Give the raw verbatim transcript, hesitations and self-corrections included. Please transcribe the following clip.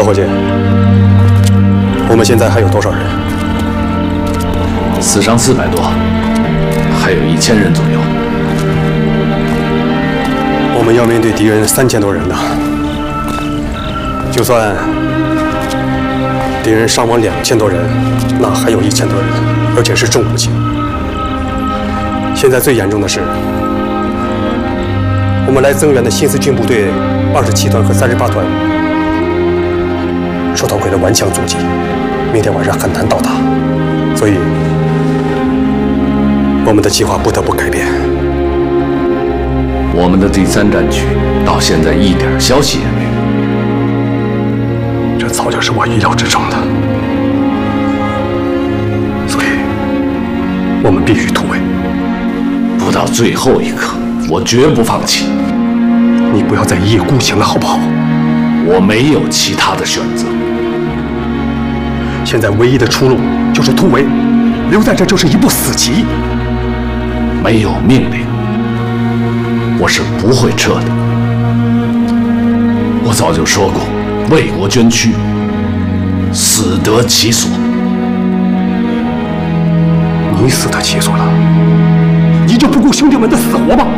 伙计，我们现在还有多少人？ 死伤四百多，还有一千人左右。 我们要面对敌人三千多人呢。就算敌人伤亡两千多人，那还有一千多人，而且是重武器。现在最严重的是，我们来增援的新四军部队二十七团和三十八团受到鬼的顽强阻击，明天晚上很难到达，所以我们的计划不得不改变。 我们的第三战区到现在一点消息也没有， 这早就是我意料之中的，所以我们必须突围。 不到最后一刻，我绝不放弃。 你不要再一意孤行了，好不好？ 我没有其他的选择。 现在唯一的出路就是突围，留在这就是一步死棋。 没有命令，我是不会撤的。我早就说过，为国捐躯，死得其所。 你死得其所了，你就不顾兄弟们的死活吗？